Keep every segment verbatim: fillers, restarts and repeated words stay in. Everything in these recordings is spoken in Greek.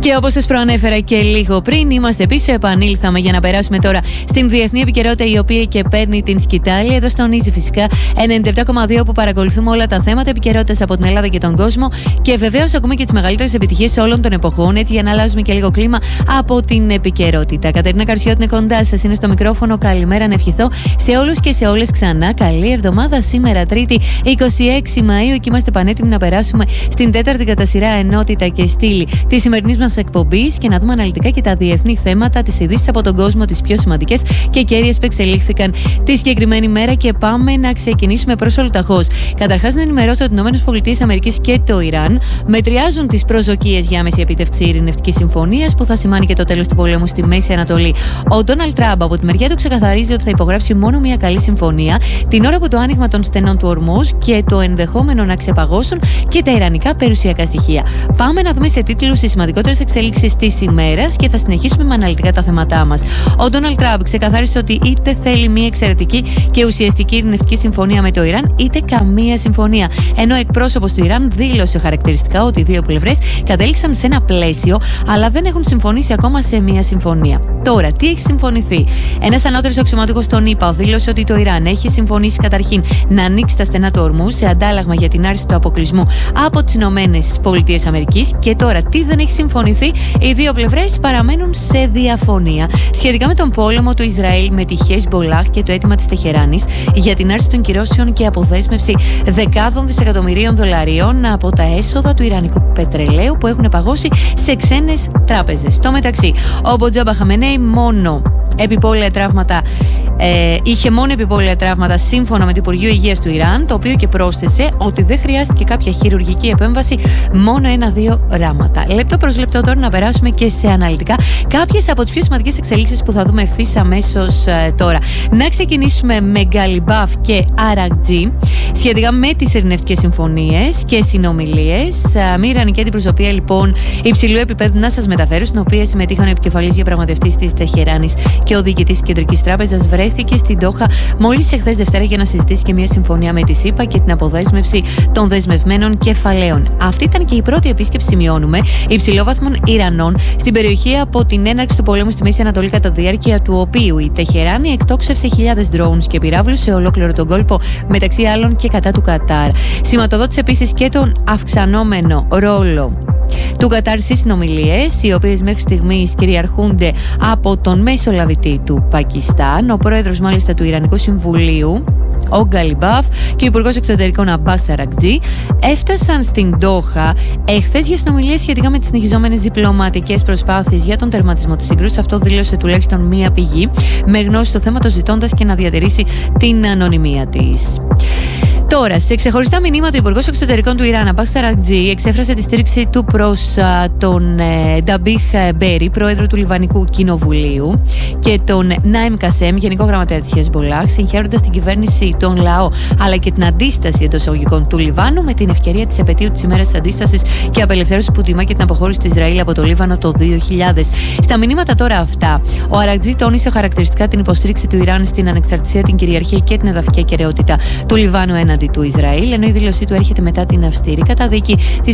Και όπως σας προανέφερα και λίγο πριν, είμαστε πίσω, επανήλθαμε για να περάσουμε τώρα στην διεθνή επικαιρότητα, η οποία και παίρνει την σκητάλη εδώ στον Easy, φυσικά ενενήντα επτά κόμμα δύο, που παρακολουθούμε όλα τα θέματα επικαιρότητας από την Ελλάδα και τον κόσμο. Και βεβαίως ακούμε και τις μεγαλύτερες επιτυχίες όλων των εποχών, έτσι για να αλλάζουμε και λίγο κλίμα από την επικαιρότητα. Κατερίνα Καρσιώτη είναι κοντά σας, είναι στο μικρόφωνο. Καλημέρα να ευχηθώ σε όλους και σε όλες ξανά. Καλή εβδομάδα σήμερα, Τρίτη είκοσι έξι Μαΐου, και είμαστε πανέτοιμοι να περάσουμε στην τέταρτη κατά σειρά ενότητα και στήλη τη σημερινή μας εκπομπής και να δούμε αναλυτικά και τα διεθνή θέματα, τις ειδήσεις από τον κόσμο, τις πιο σημαντικές και κέρυες που εξελίχθηκαν τη συγκεκριμένη μέρα. Και πάμε να ξεκινήσουμε προς ολοταχώς. Καταρχάς, να ενημερώσω ότι οι ΗΠΑ και το Ιράν μετριάζουν τις προσδοκίες για άμεση επίτευξη ειρηνευτικής συμφωνίας, που θα σημάνει και το τέλος του πολέμου στη Μέση Ανατολή. Ο Ντόναλντ Τραμπ από τη μεριά του ξεκαθαρίζει ότι θα υπογράψει μόνο μια καλή συμφωνία την ώρα που το άνοιγμα των στενών του Ορμούζ και το ενδεχόμενο να ξεπαγώσουν και τα ιρανικά περιουσιακά στοιχεία. Πάμε να δούμε σε τίτλους τις σημαντικότερες εξελίξεις της ημέρας και θα συνεχίσουμε με αναλυτικά τα θέματά μας. Ο Ντόναλντ Τραμπ ξεκαθάρισε ότι είτε θέλει μια εξαιρετική και ουσιαστική ειρηνευτική συμφωνία με το Ιράν, είτε καμία συμφωνία. Ενώ ο εκπρόσωπος του Ιράν δήλωσε χαρακτηριστικά ότι οι δύο πλευρές κατέληξαν σε ένα πλαίσιο, αλλά δεν έχουν συμφωνήσει ακόμα σε μια συμφωνία. Τώρα, τι έχει συμφωνηθεί? Ένας ανώτερος αξιωματούχος των ΗΠΑ δήλωσε ότι το Ιράν έχει συμφωνήσει καταρχήν να ανοίξει τα στενά του Ορμούζ σε αντάλλαγμα για την άρση του αποκλεισμού από τις ΗΠΑ. Και τώρα, τι δεν έχει συμφωνηθεί? Οι δύο πλευρές παραμένουν σε διαφωνία σχετικά με τον πόλεμο του Ισραήλ με τη Χεσμπολάχ και το αίτημα της Τεχεράνης για την άρση των κυρώσεων και αποδέσμευση δεκάδων δισεκατομμυρίων δολαρίων από τα έσοδα του ιρανικού πετρελαίου που έχουν παγώσει σε ξένες τράπεζες. Στο μεταξύ, ο Μποτζάμπα Χαμενέι μόνο επιπόλαια τραύματα, ε, είχε μόνο επιπόλαια τραύματα σύμφωνα με το Υπουργείο Υγείας του Ιράν, το οποίο και πρόσθεσε ότι δεν χρειάστηκε κάποια χειρουργική επέμβαση, μόνο ένα-δύο ράματα. Λεπτό προς λεπτό τώρα να περάσουμε και σε αναλυτικά κάποιες από τις πιο σημαντικές εξελίξεις που θα δούμε ευθύς αμέσως ε, τώρα. Να ξεκινήσουμε με Γκαλιμπάφ και Αρακτζή σχετικά με τις ειρηνευτικές συμφωνίες και συνομιλίες. Μια ιρανική αντιπροσωπεία λοιπόν υψηλού επίπεδου να σας μεταφέρω, στην οποία συμμετείχαν ο επικεφαλής διαπραγματευτής της Τεχεράνης και ο διοικητής της Κεντρικής Τράπεζας, βρέθηκε στην Ντόχα μόλις εχθές Δευτέρα για να συζητήσει και μια συμφωνία με τη ΣΥΠΑ και την αποδέσμευση των δεσμευμένων κεφαλαίων. Αυτή ήταν και η πρώτη επίσκεψη, σημειώνουμε, υψηλόβαθμων Ιρανών στην περιοχή από την έναρξη του πολέμου στη Μέση Ανατολή, κατά τη διάρκεια του οποίου η Τεχεράνη εκτόξευσε χιλιάδες drones και πυράβλους σε ολόκληρο τον κόλπο, μεταξύ άλλων και κατά του Κατάρ. Σηματοδότησε επίσης και τον αυξανόμενο ρόλο του Κατάρ στις συνομιλίες, οι οποίες μέχρι στιγμής κυριαρχούνται από τον μεσολαβητή του Πακιστάν, ο πρόεδρος μάλιστα του Ιρανικού Συμβουλίου, ο Γκαλιμπάφ, και ο Υπουργός Εξωτερικών Αμπάς Αρακτζή έφτασαν στην Ντόχα εχθές για συνομιλίες σχετικά με τις συνεχιζόμενες διπλωματικές προσπάθειες για τον τερματισμό της σύγκρουσης. Αυτό δήλωσε τουλάχιστον μία πηγή με γνώση του θέματος, ζητώντας και να διατηρήσει την ανωνυμία της. Τώρα, σε ξεχωριστά μηνύματα, ο Υπουργός Εξωτερικών του Ιράν, Αμπάς Αρακτζή, εξέφρασε τη στήριξη του προς α, τον ε, Νταμπίχ Μπέρι, πρόεδρο του Λιβανικού Κοινοβουλίου, και τον Νάιμ Κασέμ, γενικό γραμματέα της Χεσμπολάχ, συγχαίροντας την κυβέρνηση, τον λαό αλλά και την αντίσταση εντός εισαγωγικών του Λιβάνου με την ευκαιρία της επετείου της ημέρας της αντίστασης και απελευθέρωσης που τιμά και την αποχώρηση του Ισραήλ από το Λίβανο το δύο χιλιάδες. Στα μηνύματα τώρα αυτά, ο Αρακτζή τόνισε χαρακτηριστικά την υποστήριξη του Ιράν στην ανεξαρτησία, την κυριαρχία και την εδαφική ακεραιότητα του Λιβάνου έναντι του Ισραήλ, ενώ η δήλωσή του έρχεται μετά την αυστηρή καταδίκη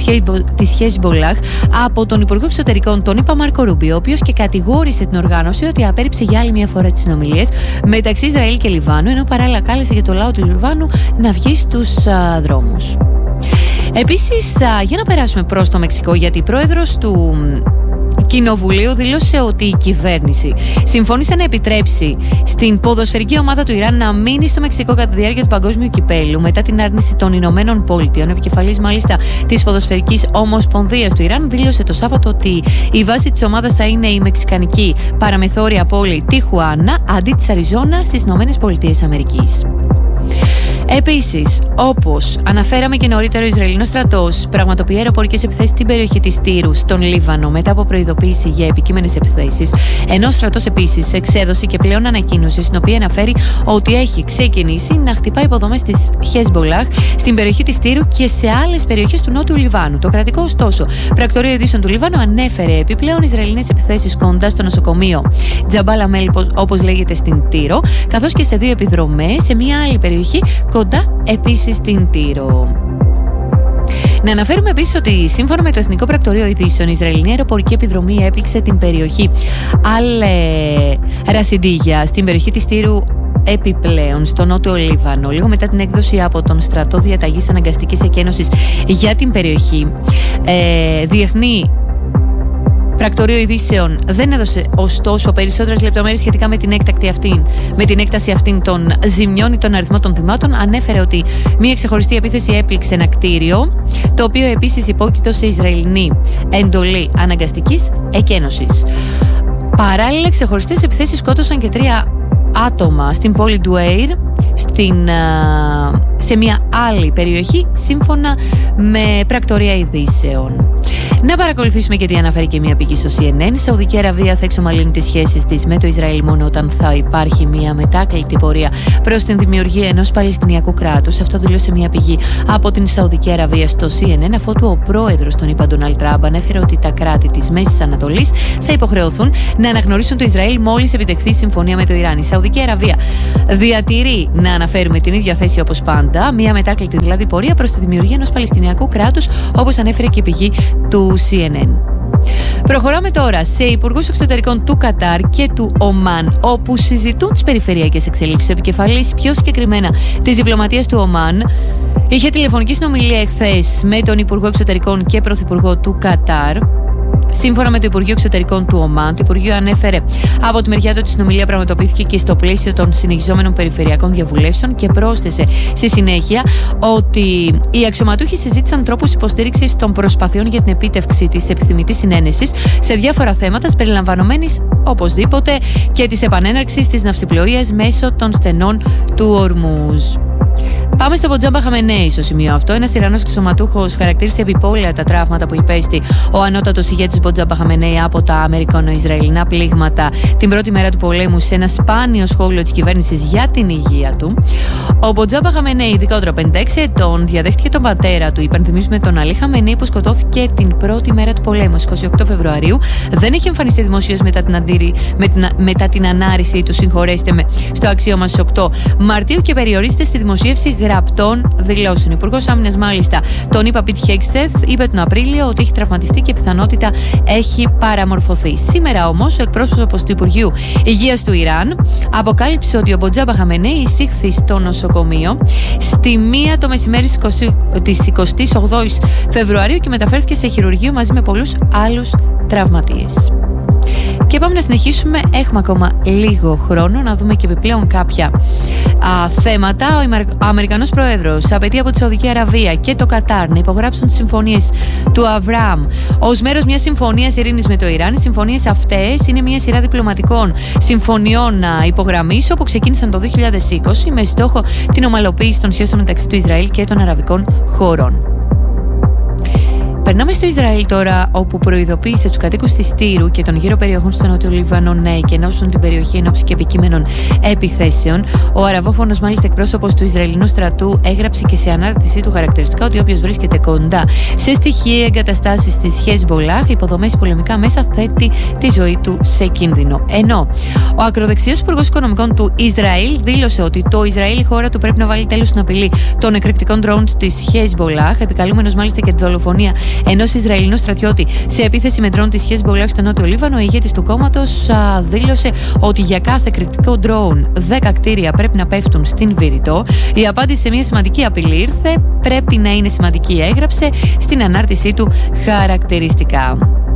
της Χεσμπολάχ από τον Υπουργό Εξωτερικών, τον ΗΠΑ Μάρκο Ρούμπιο, ο οποίος και κατηγόρησε την οργάνωση ότι απέρριψε για άλλη μια φορά τις συνομιλίες μεταξύ Ισραήλ και Λιβάνου, ενώ παράλληλα κάλεσε για το λαό του Λιβάνου να βγει στους α, δρόμους. Επίσης, α, για να περάσουμε προς το Μεξικό, γιατί η πρόεδρος του Κοινοβουλίου δήλωσε ότι η κυβέρνηση συμφώνησε να επιτρέψει στην ποδοσφαιρική ομάδα του Ιράν να μείνει στο Μεξικό κατά τη διάρκεια του Παγκόσμιου Κυπέλλου μετά την άρνηση των Ηνωμένων Πολιτειών. Ο επικεφαλής μάλιστα της Ποδοσφαιρικής Ομοσπονδίας του Ιράν δήλωσε το Σάββατο ότι η βάση της ομάδας θα είναι η μεξικανική παραμεθόρια πόλη Τιχουάνα αντί της Αριζόνα στις Ηνωμένες Πολιτείες Αμερικής. Επίσης, όπως αναφέραμε και νωρίτερα, ο Ισραηλινός στρατός πραγματοποιεί αεροπορικές επιθέσεις στην περιοχή της Τύρου, στον Λίβανο, μετά από προειδοποίηση για επικείμενες επιθέσεις. Ενώ ο στρατός επίσης εξέδωσε και πλέον ανακοίνωση, στην οποία αναφέρει ότι έχει ξεκινήσει να χτυπάει υποδομές της Χεσμπολάχ στην περιοχή της Τύρου και σε άλλες περιοχές του νότιου Λιβάνου. Το κρατικό, ωστόσο, πρακτορείο ειδήσεων του Λιβάνου ανέφερε επιπλέον Ισραηλινές επιθέσεις κοντά στο νοσοκομείο Τζαμπάλα Μέλ, όπως λέγεται, στην Τύρο, καθώς και σε δύο επιδρομές σε μια άλλη περιοχή κοντά επίσης στην Τύρο. Να αναφέρουμε επίσης ότι σύμφωνα με το Εθνικό Πρακτορείο Ειδήσεων, η Ισραηλινή αεροπορική επιδρομή έπληξε την περιοχή Αλ-Ρασιντίγια, στην περιοχή της Τύρου επιπλέον στο νότιο Λίβανο, λίγο μετά την έκδοση από τον στρατό διαταγής αναγκαστικής εκένωσης για την περιοχή. Ε, διεθνή Πρακτορείο Ειδήσεων δεν έδωσε ωστόσο περισσότερες λεπτομέρειες σχετικά με την, έκτακτη αυτή, με την έκταση αυτήν των ζημιών ή τον αριθμό των θυμάτων. Ανέφερε ότι μία ξεχωριστή επίθεση έπληξε ένα κτίριο, το οποίο επίσης υπόκειτο σε Ισραηλινή εντολή αναγκαστικής εκένωσης. Παράλληλα, ξεχωριστές επιθέσεις σκότωσαν και τρία άτομα στην πόλη Ντουέιρ, στην, σε μια άλλη περιοχή, σύμφωνα με πρακτορία ειδήσεων. Να παρακολουθήσουμε και τι αναφέρει και μια πηγή στο σι εν εν. Η Σαουδική Αραβία θα εξομαλύνει τις σχέσεις της με το Ισραήλ μόνο όταν θα υπάρχει μια μετάκλητη πορεία προς την δημιουργία ενός Παλαιστινιακού κράτους. Αυτό δήλωσε μια πηγή από την Σαουδική Αραβία στο σι εν εν, αφότου ο πρόεδρος των ΗΠΑ, Ντόναλντ Τραμπ, ανέφερε ότι τα κράτη της Μέσης Ανατολής θα υποχρεωθούν να αναγνωρίσουν το Ισραήλ μόλις επιτευχθεί συμφωνία με το Ιράν. Η Σαουδική Αραβία διατηρεί, να αναφέρουμε, την ίδια θέση όπως πάντα, μια μετάκλητη δηλαδή πορεία προς τη δημιουργία ενός Παλαιστινιακού κράτους, όπως ανέφερε και η πηγή του σι εν εν. Προχωράμε τώρα σε υπουργούς εξωτερικών του Κατάρ και του Ομάν, όπου συζητούν τις περιφερειακές εξελίξεις. Ο επικεφαλής, πιο συγκεκριμένα της διπλωματίας του Ομάν, είχε τηλεφωνική συνομιλία εχθές με τον Υπουργό Εξωτερικών και Πρωθυπουργό του Κατάρ. Σύμφωνα με το Υπουργείο Εξωτερικών του Ομάν, το Υπουργείο ανέφερε από τη μεριά του ότι η συνομιλία πραγματοποιήθηκε και στο πλαίσιο των συνεχιζόμενων περιφερειακών διαβουλεύσεων και πρόσθεσε στη συνέχεια ότι οι αξιωματούχοι συζήτησαν τρόπους υποστήριξης των προσπαθειών για την επίτευξη της επιθυμητής συνένεσης σε διάφορα θέματα, συμπεριλαμβανομένης οπωσδήποτε και της επανέναρξης της ναυσιπλοείας μέσω των στενών του Ορμούζ. Πάμε στο Μοτζάμπα Χαμενέη στο σημείο αυτό. Ένας Ιρανός αξιωματούχος χαρακτήρισε επιπόλαια τα τραύματα που υπέστη ο ανώτατος ηγέτης Μοτζάμπα Χαμενέη από τα αμερικано-ισραηλινά πλήγματα την πρώτη μέρα του πολέμου, σε ένα σπάνιο σχόλιο της κυβέρνησης για την υγεία του. Ο Μοτζάμπα Χαμενέη, ειδικότερα πενήντα έξι ετών, διαδέχτηκε τον πατέρα του. Υπενθυμίζουμε τον Αλή Χαμενέη, που σκοτώθηκε την πρώτη μέρα του πολέμου, είκοσι οκτώ Φεβρουαρίου. Δεν είχε εμφανιστεί δημοσίως μετά την, αντίρρη, με την, μετά την ανάρρηση του, συγχωρέστε με, στο αξίωμα στις οκτώ Μαρτίου και περιορίζεται στη δημοσίευση γραπτών δηλώσεων. Ο Υπουργός Άμυνας, μάλιστα, τον είπα Πιτ Χέγκσεθ, είπε τον Απρίλιο ότι έχει τραυματιστεί και πιθανότητα έχει παραμορφωθεί. Σήμερα όμως, ο εκπρόσωπος του Υπουργείου Υγείας του Ιράν αποκάλυψε ότι ο Μοτζάμπα Χαμενέη εισήχθη στο νοσοκομείο στη μία το μεσημέρι της εικοστής όγδοης Φεβρουαρίου και μεταφέρθηκε σε χειρουργείο μαζί με πολλούς άλλους τραυματίες. Και πάμε να συνεχίσουμε. Έχουμε ακόμα λίγο χρόνο να δούμε και επιπλέον κάποια α, θέματα. Ο Αμερικανός Πρόεδρος απαιτεί από τη Σαουδική Αραβία και το Κατάρ να υπογράψουν τις συμφωνίες του Αβραάμ ως μέρος μιας συμφωνίας ειρήνης με το Ιράν. Οι συμφωνίες αυτές είναι μια σειρά διπλωματικών συμφωνιών υπογραμμίσεων που ξεκίνησαν το δύο χιλιάδες είκοσι με στόχο την ομαλοποίηση των σχέσεων μεταξύ του Ισραήλ και των αραβικών χωρών. Περνάμε στο Ισραήλ τώρα, όπου προειδοποίησε τους κατοίκους της Τύρου και των γύρω περιοχών στο νότιο Λίβανο να εκενώσουν την περιοχή εν ώψη και επικείμενων επιθέσεων. Ο αραβόφωνος, μάλιστα, εκπρόσωπος του Ισραηλινού στρατού έγραψε και σε ανάρτησή του χαρακτηριστικά ότι όποιος βρίσκεται κοντά σε στοιχεία εγκαταστάσεις της Χεσμολάχ, υποδομές, πολεμικά μέσα, θέτει τη ζωή του σε κίνδυνο. Ενώ ο ακροδεξιός υπουργός οικονομικών του Ισραήλ δήλωσε ότι το Ισραήλ, η χώρα του, πρέπει να βάλει τέλος στην απειλή των εκρηκτικών ντρόουν της Χεσμολάχ, επικαλούμενος μάλιστα και τη δολοφονία ενός Ισραηλινού στρατιώτη σε επίθεση με ντρόουν της Χεσμολάχ στο νότιο Λίβανο. Ο ηγέτης του κόμματος α, δήλωσε ότι για κάθε εκρηκτικό ντρόουν δέκα κτίρια πρέπει να πέφτουν στην Βηρητό. Η απάντηση σε μια σημαντική απειλή ήρθε. Πρέπει να είναι σημαντική, έγραψε στην ανάρτησή του χαρακτηριστικά.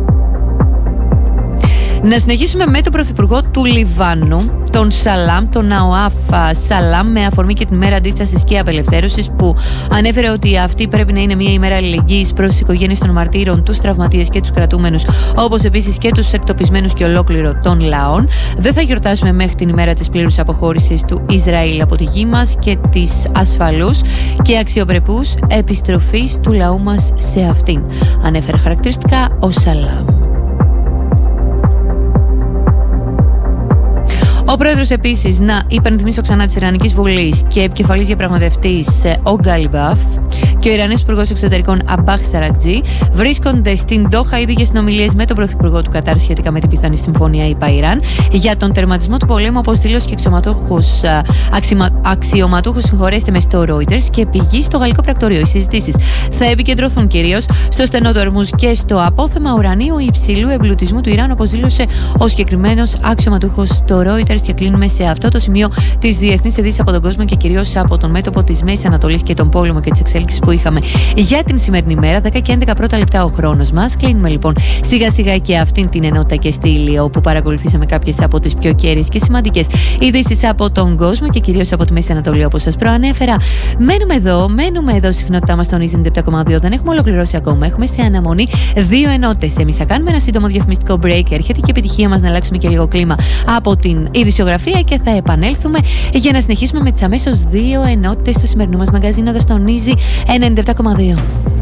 Να συνεχίσουμε με τον Πρωθυπουργό του Λιβάνου, τον Σαλάμ, τον Ναουάφ Σαλάμ, με αφορμή και την ημέρα αντίστασης και απελευθέρωσης, που ανέφερε ότι αυτή πρέπει να είναι μια ημέρα αλληλεγγύης προς τις οικογένειες των μαρτύρων, τους τραυματίες και τους κρατούμενους, όπως επίσης και τους εκτοπισμένους και ολόκληρο των λαών. Δεν θα γιορτάσουμε μέχρι την ημέρα της πλήρους αποχώρησης του Ισραήλ από τη γη μας και της ασφαλούς και αξιοπρεπούς επιστροφής του λαού μας σε αυτήν, ανέφερε χαρακτηριστικά ο Σαλάμ. Ο πρόεδρος επίσης, να υπενθυμίσω ξανά, της Ιρανικής Βουλής και επικεφαλής διαπραγματευτής ο Γκάλιμπαφ και ο Ιρανής Υπουργός Εξωτερικών Αμπάχ Σαρατζή βρίσκονται στην Ντόχα ήδη για συνομιλίες με τον Πρωθυπουργό του Κατάρ σχετικά με την πιθανή συμφωνία ΙΠΑ-Ιράν για τον τερματισμό του πολέμου, αποστήλωση και αξιωματούχους συγχωρέστε με στο Reuters και πηγή στο γαλλικό πρακτορείο. Οι συζητήσεις θα επικεντρωθούν κυρίως στο στενό του Ορμούζ και στο απόθεμα ουρανίου υψηλού εμπλουτισμού του Ιράν, όπως δήλωσε ο συγκεκριμένος αξιωματούχος στο Reuters. Και κλείνουμε σε αυτό το σημείο τις διεθνείς ειδήσεις από τον κόσμο και κυρίως από τον μέτωπο της Μέσης Ανατολής και τον πόλεμο και τις εξέλιξεις που είχαμε για την σημερινή μέρα. δέκα και έντεκα πρώτα λεπτά ο χρόνος μας. Κλείνουμε λοιπόν σιγά σιγά και αυτήν την ενότητα και στήλη, όπου παρακολουθήσαμε κάποιες από τις πιο κέρυες και σημαντικές ειδήσεις από τον κόσμο και κυρίως από τη Μέση Ανατολή, όπως σας προανέφερα. Μένουμε εδώ, μένουμε εδώ. Συχνότητά μας στον ενενήντα επτά κόμμα δύο. Δεν έχουμε ολοκληρώσει ακόμα. Έχουμε σε αναμονή δύο ενότητες. Εμείς θα κάνουμε ένα σύντομο διαφημιστικό break. Έρχεται και η επιτυχία μας να αλλάξουμε και λίγο κλίμα από την ειδησιογραφία και θα επανέλθουμε για να συνεχίσουμε με τις αμέσως δύο ενότητες στο σημερινό μας μαγκαζίνο εδώ στον Easy ενενήντα επτά κόμμα δύο.